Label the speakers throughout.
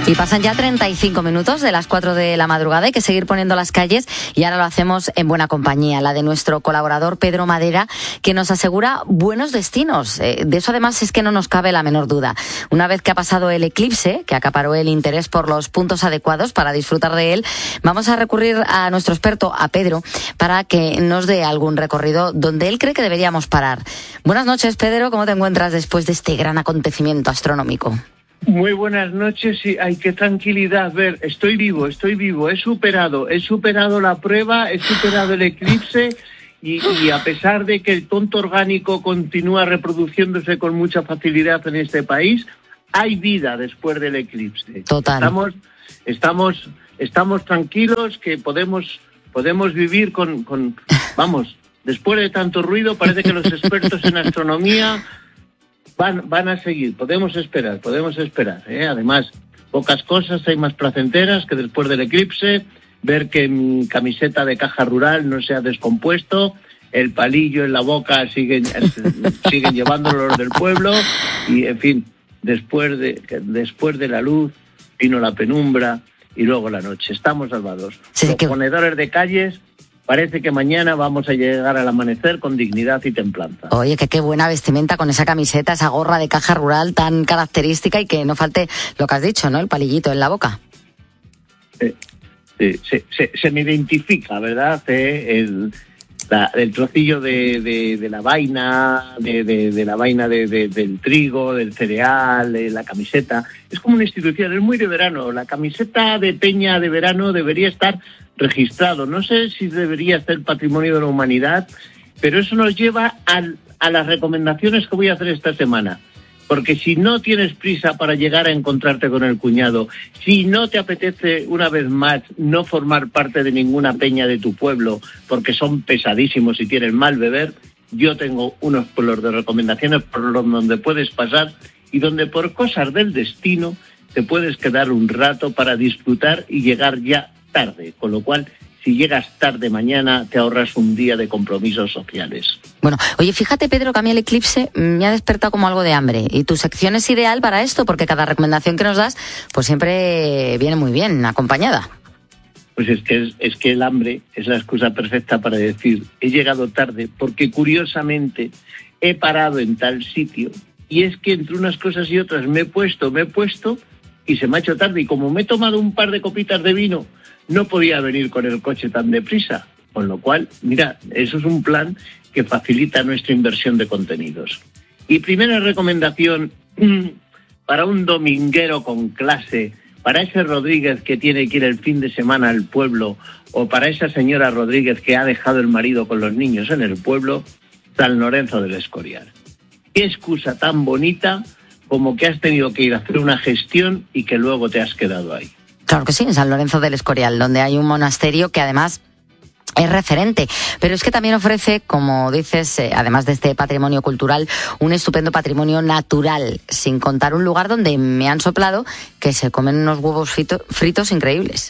Speaker 1: Y pasan ya 35 minutos de las 4 de la madrugada. Hay que seguir poniendo las calles y ahora lo hacemos en buena compañía, la de nuestro colaborador Pedro Madera, que nos asegura buenos destinos. De eso además es que no nos cabe la menor duda. Una vez que ha pasado el eclipse, que acaparó el interés por los puntos adecuados para disfrutar de él, vamos a recurrir a nuestro experto, a Pedro, para que nos dé algún recorrido donde él cree que deberíamos parar. Buenas noches, Pedro. ¿Cómo te encuentras después de este gran acontecimiento astronómico?
Speaker 2: Muy buenas noches, sí, ay, qué tranquilidad, ver, estoy vivo, he superado la prueba, he superado el eclipse y a pesar de que el tonto orgánico continúa reproduciéndose con mucha facilidad en este país, hay vida después del eclipse.
Speaker 1: Total.
Speaker 2: Estamos tranquilos, que podemos vivir con vamos, después de tanto ruido, parece que los expertos en astronomía van a seguir, podemos esperar, Además, pocas cosas hay más placenteras que después del eclipse, ver que mi camiseta de caja rural no se ha descompuesto, el palillo en la boca siguen llevándolo los del pueblo, y en fin, después de la luz vino la penumbra y luego la noche. Estamos salvados.
Speaker 1: Sí,
Speaker 2: los ponedores de calles, parece que mañana vamos a llegar al amanecer con dignidad y templanza.
Speaker 1: Oye, que qué buena vestimenta con esa camiseta, esa gorra de caja rural tan característica y que no falte lo que has dicho, ¿no? El palillito en la boca.
Speaker 2: Se me identifica, ¿verdad? El trocillo de la vaina, de la vaina del trigo, del cereal, de la camiseta. Es como una institución, es muy de verano. La camiseta de peña de verano debería estar registrado. No sé si debería ser patrimonio de la humanidad, pero eso nos lleva a las recomendaciones que voy a hacer esta semana. Porque si no tienes prisa para llegar a encontrarte con el cuñado, si no te apetece una vez más no formar parte de ninguna peña de tu pueblo, porque son pesadísimos y tienen mal beber, yo tengo unos pueblos de recomendaciones por los donde puedes pasar y donde por cosas del destino te puedes quedar un rato para disfrutar y llegar ya tarde, con lo cual si llegas tarde mañana te ahorras un día de compromisos sociales.
Speaker 1: Bueno, oye, fíjate, Pedro, que a mí el eclipse me ha despertado como algo de hambre y tu sección es ideal para esto porque cada recomendación que nos das pues siempre viene muy bien acompañada.
Speaker 2: Pues es que el hambre es la excusa perfecta para decir he llegado tarde porque curiosamente he parado en tal sitio y es que entre unas cosas y otras me he puesto y se me ha hecho tarde y como me he tomado un par de copitas de vino no podía venir con el coche tan deprisa, con lo cual, mira, eso es un plan que facilita nuestra inversión de contenidos. Y primera recomendación para un dominguero con clase, para ese Rodríguez que tiene que ir el fin de semana al pueblo, o para esa señora Rodríguez que ha dejado el marido con los niños en el pueblo, San Lorenzo del Escorial. Qué excusa tan bonita como que has tenido que ir a hacer una gestión y que luego te has quedado ahí.
Speaker 1: Claro que sí, en San Lorenzo del Escorial, donde hay un monasterio que además es referente, pero es que también ofrece, como dices, además de este patrimonio cultural, un estupendo patrimonio natural, sin contar un lugar donde me han soplado que se comen unos huevos fritos increíbles.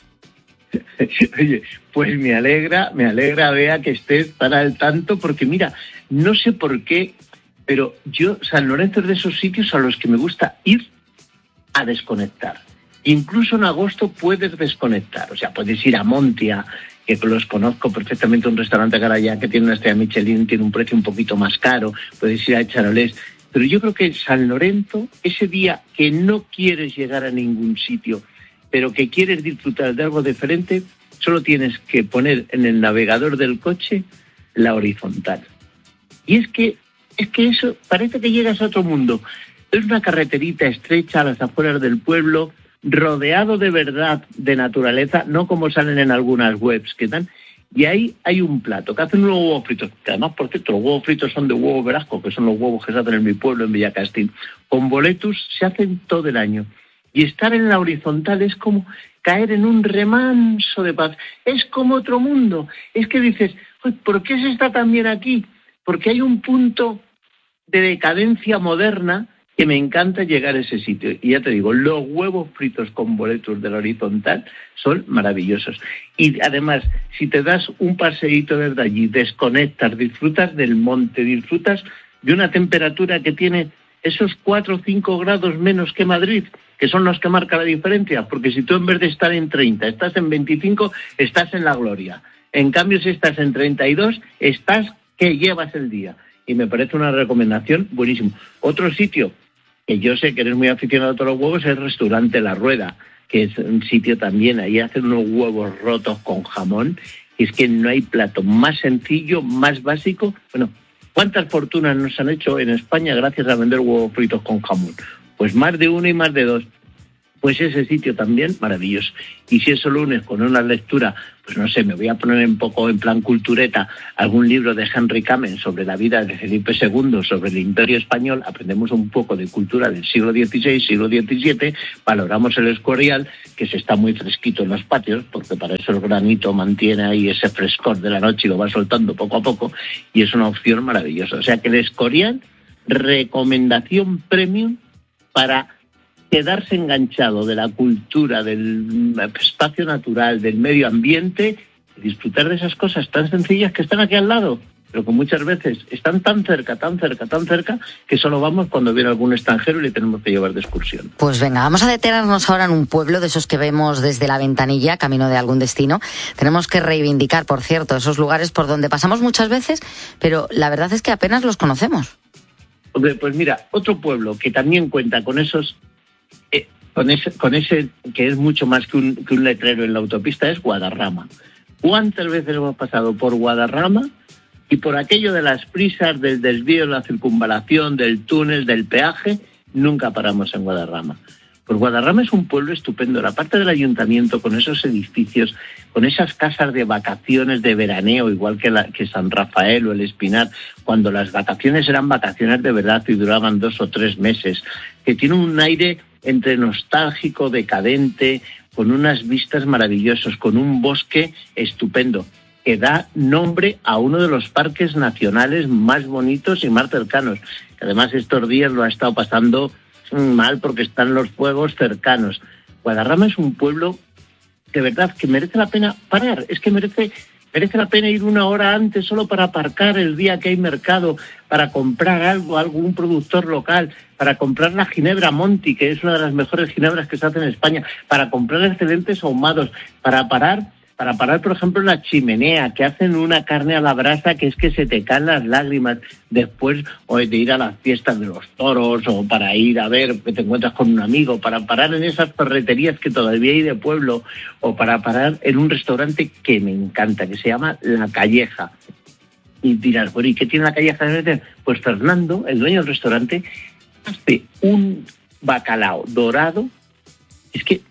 Speaker 2: Oye, pues me alegra, Bea, que estés tan al tanto, porque mira, no sé por qué, pero San Lorenzo es de esos sitios a los que me gusta ir a desconectar. Incluso en agosto puedes desconectar, o sea, puedes ir a Montia, que los conozco perfectamente, un restaurante allá que tiene una estrella Michelin, tiene un precio un poquito más caro, puedes ir a Charolés, pero yo creo que San Lorenzo, ese día que no quieres llegar a ningún sitio, pero que quieres disfrutar de algo diferente, solo tienes que poner en el navegador del coche la horizontal. Y es que eso parece que llegas a otro mundo. Es una carreterita estrecha a las afueras del pueblo, rodeado de verdad de naturaleza, no como salen en algunas webs que dan, y ahí hay un plato que hacen unos huevos fritos, que además, por cierto, los huevos fritos son de huevo Velasco, que son los huevos que se hacen en mi pueblo, en Villacastín. Con boletus se hacen todo el año. Y estar en la horizontal es como caer en un remanso de paz. Es como otro mundo. Es que dices, ¿por qué se está tan bien aquí? Porque hay un punto de decadencia moderna que me encanta llegar a ese sitio. Y ya te digo, los huevos fritos con boletos de la horizontal son maravillosos. Y además, si te das un paseíto desde allí, desconectas, disfrutas del monte, disfrutas de una temperatura que tiene esos 4 o 5 grados menos que Madrid, que son los que marcan la diferencia, porque si tú en vez de estar en 30, estás en 25, estás en la gloria. En cambio, si estás en 32, estás que llevas el día. Y me parece una recomendación buenísima. Otro sitio, que yo sé que eres muy aficionado a todos los huevos, es el restaurante La Rueda, que es un sitio también, ahí hacen unos huevos rotos con jamón, y es que no hay plato más sencillo, más básico. Bueno, ¿cuántas fortunas nos han hecho en España gracias a vender huevos fritos con jamón? Pues más de uno y más de dos. Pues ese sitio también maravilloso. Y si eso lo unes con una lectura, pues no sé, me voy a poner un poco en plan cultureta, algún libro de Henry Kamen sobre la vida de Felipe II, sobre el Imperio Español, aprendemos un poco de cultura del siglo XVI, siglo XVII, valoramos el Escorial, que se está muy fresquito en los patios, porque para eso el granito mantiene ahí ese frescor de la noche y lo va soltando poco a poco, y es una opción maravillosa. O sea que el Escorial, recomendación premium para quedarse enganchado de la cultura, del espacio natural, del medio ambiente, y disfrutar de esas cosas tan sencillas que están aquí al lado, pero que muchas veces están tan cerca, que solo vamos cuando viene algún extranjero y le tenemos que llevar de excursión.
Speaker 1: Pues venga, vamos a detenernos ahora en un pueblo de esos que vemos desde la ventanilla, camino de algún destino. Tenemos que reivindicar, por cierto, esos lugares por donde pasamos muchas veces, pero la verdad es que apenas los conocemos.
Speaker 2: Hombre, pues mira, otro pueblo que también cuenta con esos... Con ese que es mucho más que un letrero en la autopista, es Guadarrama. ¿Cuántas veces hemos pasado por Guadarrama y por aquello de las prisas, del desvío, la circunvalación, del túnel, del peaje? Nunca paramos en Guadarrama. Pues Guadarrama es un pueblo estupendo. La parte del ayuntamiento, con esos edificios, con esas casas de vacaciones de veraneo, igual que San Rafael o el Espinar, cuando las vacaciones eran vacaciones de verdad y duraban 2 o 3 meses, que tiene un aire entre nostálgico, decadente, con unas vistas maravillosas, con un bosque estupendo, que da nombre a uno de los parques nacionales más bonitos y más cercanos. Además, estos días lo ha estado pasando mal porque están los fuegos cercanos. Guadarrama es un pueblo de verdad que merece la pena parar. Es que merece la pena ir 1 hora antes solo para aparcar el día que hay mercado, para comprar algún productor local, para comprar la ginebra Monti, que es una de las mejores ginebras que se hacen en España, para comprar excelentes ahumados, para parar, por ejemplo, en la Chimenea, que hacen una carne a la brasa que es que se te caen las lágrimas después, o de ir a las fiestas de los toros, o para ir a ver que te encuentras con un amigo, para parar en esas ferreterías que todavía hay de pueblo, o para parar en un restaurante que me encanta, que se llama La Calleja. Y dirás, bueno, ¿y qué tiene La Calleja? Pues Fernando, el dueño del restaurante, hace un bacalao dorado. Es que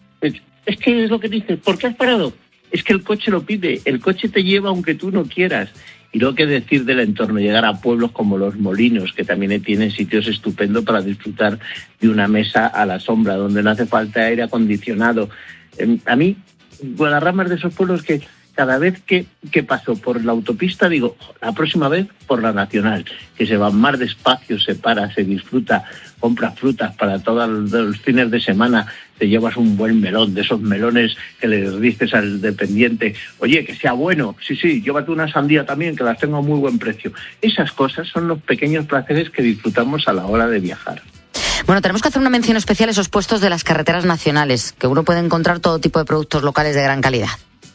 Speaker 2: es lo que dices. ¿Por qué has parado? Es que el coche lo pide, el coche te lleva aunque tú no quieras. Y luego qué decir del entorno, llegar a pueblos como Los Molinos, que también tienen sitios estupendos para disfrutar de una mesa a la sombra, donde no hace falta aire acondicionado. A mí, Guadarrama es de esos pueblos que cada vez que paso por la autopista digo, la próxima vez por la nacional, que se va más despacio, se para, se disfruta, compra frutas para todos los fines de semana, te llevas un buen melón, de esos melones que le dices al dependiente, oye, que sea bueno, sí, llévate una sandía también, que las tengo a muy buen precio. Esas cosas son los pequeños placeres que disfrutamos a la hora de viajar.
Speaker 1: Bueno, tenemos que hacer una mención especial a esos puestos de las carreteras nacionales, que uno puede encontrar todo tipo de productos locales de gran calidad.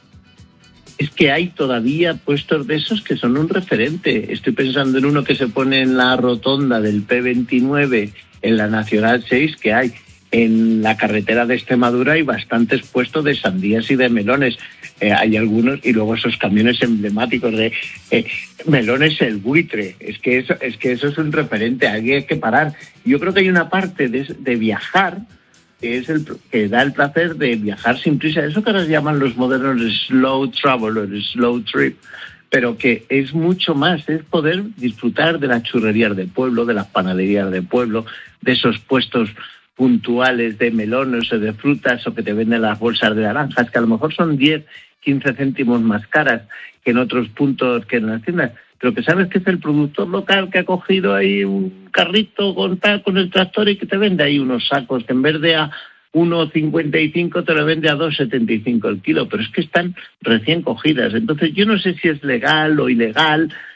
Speaker 2: Es que hay todavía puestos de esos que son un referente. Estoy pensando en uno que se pone en la rotonda del P29, en la Nacional 6, que hay en la carretera de Extremadura. Hay bastantes puestos de sandías y de melones. Hay algunos, y luego esos camiones emblemáticos de melones el buitre. Es que eso es un referente. Aquí hay que parar. Yo creo que hay una parte de viajar que es que da el placer de viajar sin prisa, eso que ahora llaman los modernos slow travel o slow trip, pero que es mucho más, es poder disfrutar de las churrerías de pueblo, de las panaderías de pueblo, de esos puestos puntuales de melones o de frutas, o que te venden las bolsas de naranjas, que a lo mejor son 10, 15 céntimos más caras que en otros puntos, que en las tiendas, pero que sabes que es el productor local que ha cogido ahí un carrito con el tractor y que te vende ahí unos sacos que en vez de a 1,55 te lo vende a 2,75 el kilo, pero es que están recién cogidas. Entonces yo no sé si es legal o ilegal,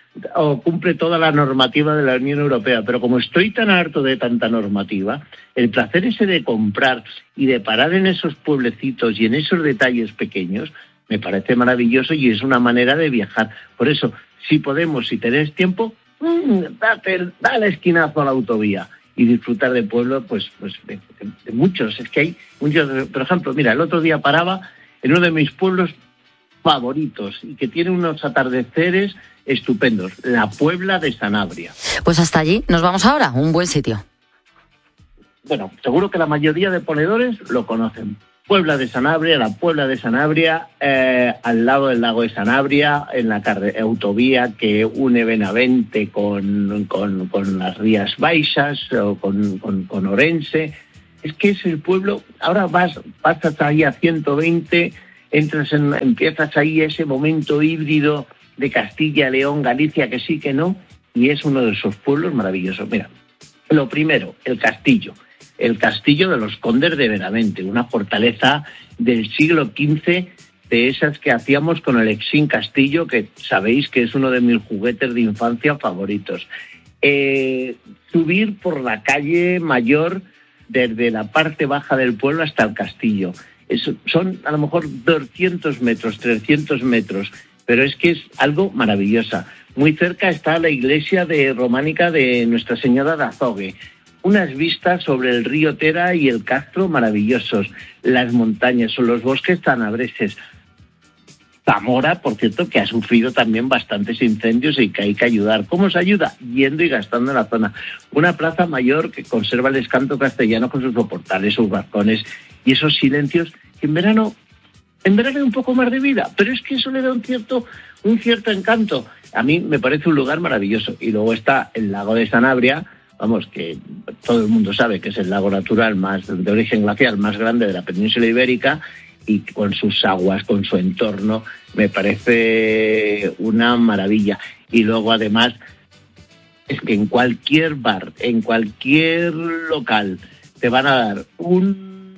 Speaker 2: o cumple toda la normativa de la Unión Europea, pero como estoy tan harto de tanta normativa, el placer ese de comprar y de parar en esos pueblecitos y en esos detalles pequeños me parece maravilloso y es una manera de viajar. Por eso, si podemos, si tenéis tiempo, dale esquinazo a la autovía y disfrutar de pueblo, pues de muchos. Es que hay muchos. Por ejemplo, mira, el otro día paraba en uno de mis pueblos favoritos y que tiene unos atardeceres estupendos, la Puebla de Sanabria.
Speaker 1: Pues hasta allí nos vamos ahora, un buen sitio.
Speaker 2: Bueno, seguro que la mayoría de ponedores lo conocen. Puebla de Sanabria, la Puebla de Sanabria, al lado del lago de Sanabria, en la autovía que une Benavente con las Rías Baixas o con Orense. Es que es el pueblo, ahora pasas ahí a 120, empiezas ahí ese momento híbrido de Castilla, León, Galicia, que sí, que no, y es uno de esos pueblos maravillosos. Mira, lo primero, el castillo de los condes de Benavente, una fortaleza del siglo XV, de esas que hacíamos con el Exín Castillo, que sabéis que es uno de mis juguetes de infancia favoritos. Subir por la calle Mayor desde la parte baja del pueblo hasta el castillo. Son a lo mejor 200 metros, 300 metros, pero es que es algo maravilloso. Muy cerca está la iglesia románica de Nuestra Señora de Azogue. Unas vistas sobre el río Tera y el Castro maravillosos. Las montañas o los bosques tanabreses. Zamora, por cierto, que ha sufrido también bastantes incendios y que hay que ayudar. ¿Cómo se ayuda? Yendo y gastando en la zona. Una plaza mayor que conserva el escanto castellano con sus soportales, sus balcones y esos silencios que en verano hay un poco más de vida, pero es que eso le da un cierto encanto. A mí me parece un lugar maravilloso. Y luego está el lago de Sanabria, vamos, que todo el mundo sabe que es el lago natural de origen glacial más grande de la península ibérica, y con sus aguas, con su entorno, me parece una maravilla. Y luego además es que en cualquier bar, en cualquier local, te van a dar un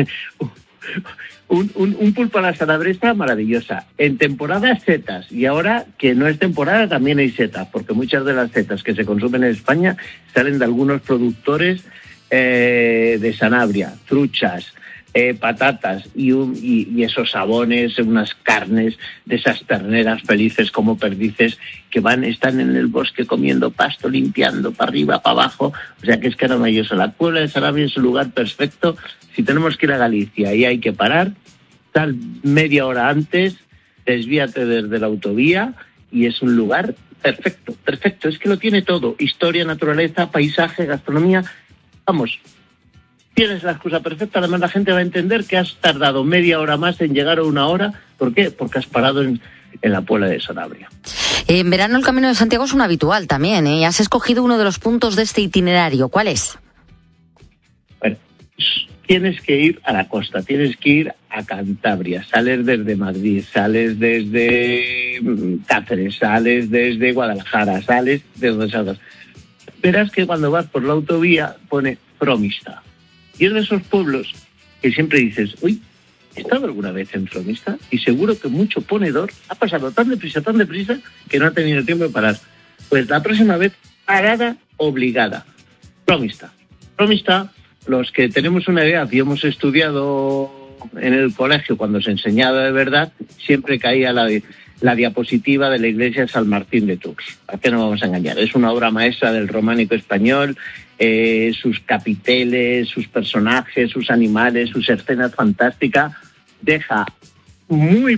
Speaker 2: pulpo a la salabresa maravillosa. En temporada setas, y ahora que no es temporada también hay setas, porque muchas de las setas que se consumen en España salen de algunos productores de Sanabria, truchas, patatas y esos sabones, unas carnes de esas terneras felices como perdices que están en el bosque comiendo pasto, limpiando para arriba, para abajo. O sea que es maravilloso. La Puebla de Sanabria es un lugar perfecto. Si tenemos que ir a Galicia y hay que parar, sal media hora antes, desvíate desde la autovía y es un lugar perfecto. Es que lo tiene todo: historia, naturaleza, paisaje, gastronomía. Vamos, tienes la excusa perfecta. Además, la gente va a entender que has tardado media hora más en llegar o una hora. ¿Por qué? Porque has parado en la Puebla de Sanabria.
Speaker 1: En verano el Camino de Santiago es un habitual también, ¿eh? Has escogido uno de los puntos de este itinerario. ¿Cuál es?
Speaker 2: Bueno, tienes que ir a la costa, tienes que ir a Cantabria, sales desde Madrid, sales desde Cáceres, sales desde Guadalajara, sales desde donde salgas. Verás que cuando vas por la autovía pone Fromista. Y es de esos pueblos que siempre dices, uy, ¿he estado alguna vez en Fromista? Y seguro que mucho ponedor ha pasado tan deprisa, que no ha tenido tiempo de parar. Pues la próxima vez, parada obligada. Fromista, los que tenemos una idea, si hemos estudiado en el colegio cuando se enseñaba de verdad, siempre caía la diapositiva de la iglesia de San Martín de Tours. ¿A qué no vamos a engañar? Es una obra maestra del románico español, sus capiteles, sus personajes, sus animales, sus escenas fantásticas, deja muy,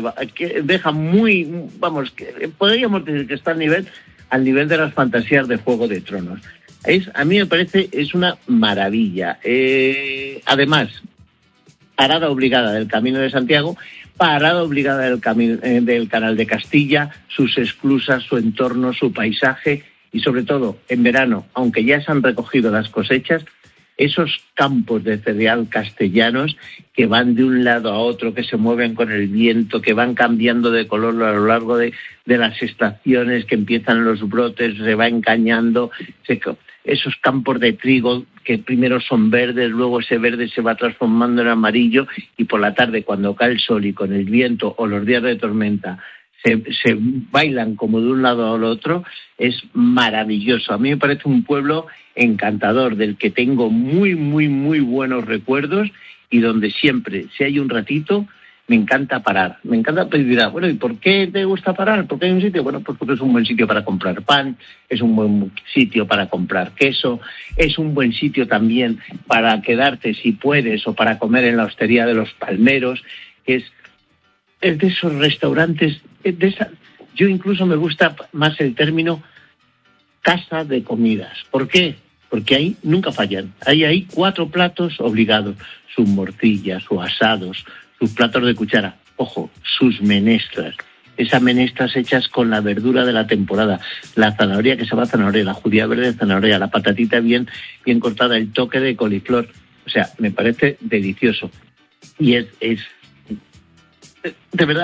Speaker 2: vamos, que podríamos decir que está al nivel de las fantasías de Juego de Tronos. A mí me parece, es una maravilla. Además, parada obligada del Camino de Santiago, parada obligada del Canal de Castilla, sus esclusas, su entorno, su paisaje y sobre todo en verano, aunque ya se han recogido las cosechas, esos campos de cereal castellanos que van de un lado a otro, que se mueven con el viento, que van cambiando de color a lo largo de las estaciones, que empiezan los brotes, se va encañando, esos campos de trigo que primero son verdes, luego ese verde se va transformando en amarillo y por la tarde cuando cae el sol y con el viento o los días de tormenta se bailan como de un lado al otro, es maravilloso. A mí me parece un pueblo encantador, del que tengo muy, muy, muy buenos recuerdos y donde siempre, si hay un ratito, me encanta parar. Me encanta pedir, bueno, ¿y por qué te gusta parar? ¿Por qué hay un sitio? Bueno, pues porque es un buen sitio para comprar pan, es un buen sitio para comprar queso, es un buen sitio también para quedarte si puedes o para comer en la hostería de los Palmeros, que es de esos restaurantes, yo incluso me gusta más el término casa de comidas. ¿Por qué? Porque ahí nunca fallan. Ahí hay 4 platos obligados, sus morcillas, sus asados, sus platos de cuchara, ojo, sus menestras. Esas menestras hechas con la verdura de la temporada, la zanahoria que se llama zanahoria, la judía verde de zanahoria, la patatita bien cortada, el toque de coliflor. O sea, me parece delicioso. Y es de verdad.